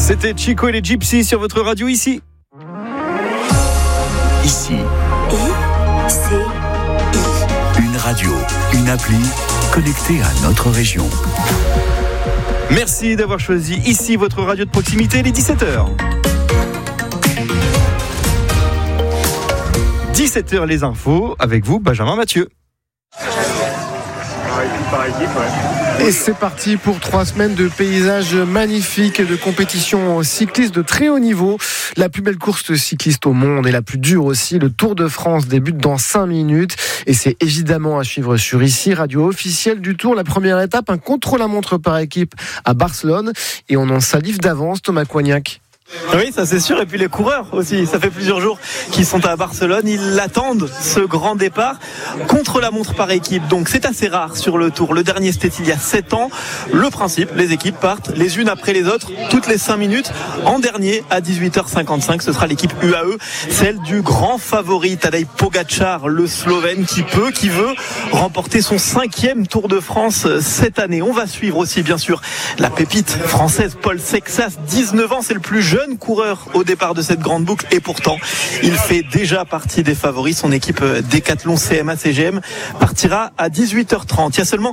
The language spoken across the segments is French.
C'était Chico et les Gypsies sur votre radio ici. Ici. ICI. Une radio, une appli connectée à notre région. Merci d'avoir choisi ici votre radio de proximité, les 17h. 17h les infos, avec vous Benjamin Mathieu. Et c'est parti pour 3 semaines de paysages magnifiques et de compétitions cyclistes de très haut niveau. La plus belle course cycliste au monde et la plus dure aussi, le Tour de France débute dans 5 minutes. Et c'est évidemment à suivre sur ici, radio officielle du Tour. La première étape, un contre-la-montre par équipe à Barcelone. Et on en salive d'avance, Thomas Coignac. Oui, ça c'est sûr. Et puis les coureurs aussi. Ça fait plusieurs jours qu'ils sont à Barcelone. Ils attendent ce grand départ contre la montre par équipe. Donc c'est assez rare sur le Tour. Le dernier c'était il y a 7 ans. Le principe, les équipes partent les unes après les autres, toutes les 5 minutes. En dernier, à 18h55, ce sera l'équipe UAE, celle du grand favori Tadej Pogačar, le Slovène qui veut remporter son 5e Tour de France cette année. On va suivre aussi bien sûr la pépite française Paul Sexas, 19 ans, c'est le plus jeune coureur au départ de cette grande boucle et pourtant il fait déjà partie des favoris. Son équipe Decathlon CMA CGM partira à 18h30. Il y a seulement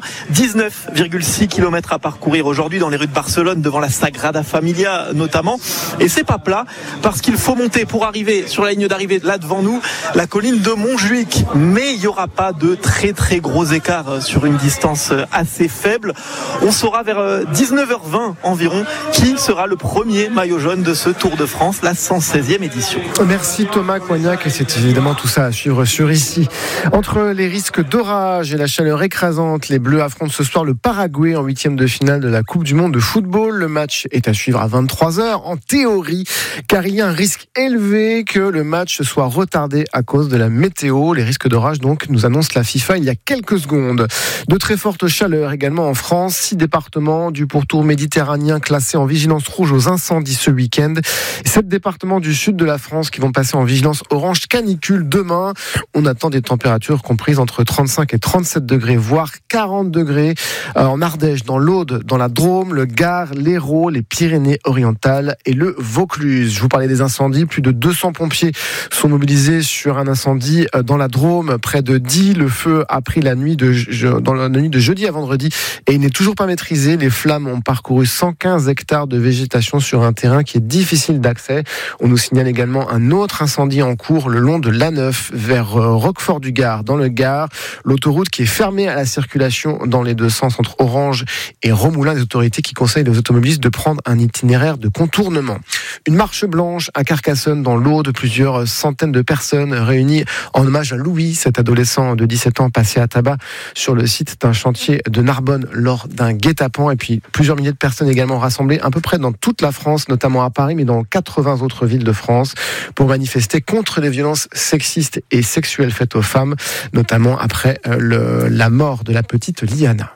19,6 km à parcourir aujourd'hui dans les rues de Barcelone, devant la Sagrada Familia notamment, et c'est pas plat parce qu'il faut monter pour arriver sur la ligne d'arrivée là devant nous, la colline de Montjuïc, mais il n'y aura pas de très très gros écarts sur une distance assez faible. On saura vers 19h20 environ qui sera le premier maillot jaune de ce Tour de France, la 116e édition. Merci Thomas Coignac, et c'est évidemment tout ça à suivre sur ici. Entre les risques d'orage et la chaleur écrasante, les Bleus affrontent ce soir le Paraguay en 8e de finale de la Coupe du Monde de football. Le match est à suivre à 23h en théorie, car il y a un risque élevé que le match soit retardé à cause de la météo. Les risques d'orage donc, nous annonce la FIFA il y a quelques secondes. De très fortes chaleurs également en France, 6 départements du pourtour méditerranéen classés en vigilance rouge aux incendies ce week-end. 7 départements du sud de la France qui vont passer en vigilance orange canicule demain. On attend des températures comprises entre 35 et 37 degrés, voire 40 degrés en Ardèche, dans l'Aude, dans la Drôme, le Gard, l'Hérault, les Pyrénées-Orientales et le Vaucluse. Je vous parlais des incendies. Plus de 200 pompiers sont mobilisés sur un incendie dans la Drôme, près de Die. Le feu a pris dans la nuit de jeudi à vendredi et il n'est toujours pas maîtrisé. Les flammes ont parcouru 115 hectares de végétation sur un terrain qui est difficile d'accès. On nous signale également un autre incendie en cours le long de l'A9 vers Roquefort-du-Gard, dans le Gard. L'autoroute qui est fermée à la circulation dans les deux sens entre Orange et Romoulin. Des autorités qui conseillent aux automobilistes de prendre un itinéraire de contournement. Une marche blanche à Carcassonne dans l'Aude. Plusieurs centaines de personnes réunies en hommage à Louis, cet adolescent de 17 ans passé à tabac sur le site d'un chantier de Narbonne lors d'un guet-apens. Et puis plusieurs milliers de personnes également rassemblées à peu près dans toute la France, notamment à Paris, mais dans 80 autres villes de France, pour manifester contre les violences sexistes et sexuelles faites aux femmes, notamment après la mort de la petite Liana.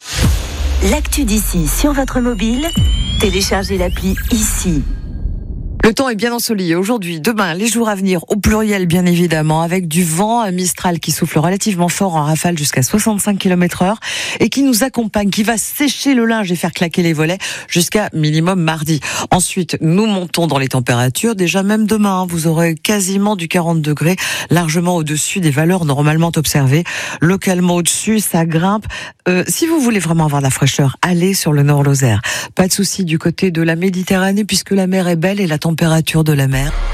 L'actu d'ici sur votre mobile, téléchargez l'appli ICI. Le temps est bien ensoleillé aujourd'hui, demain, les jours à venir, au pluriel bien évidemment, avec du vent Mistral qui souffle relativement fort en rafale jusqu'à 65 km/h et qui nous accompagne, qui va sécher le linge et faire claquer les volets jusqu'à minimum mardi. Ensuite, nous montons dans les températures. Déjà même demain, vous aurez quasiment du 40 degrés, largement au-dessus des valeurs normalement observées. Localement au-dessus, ça grimpe. Si vous voulez vraiment avoir de la fraîcheur, allez sur le Nord Lozère. Pas de souci du côté de la Méditerranée puisque la mer est belle et la température de la mer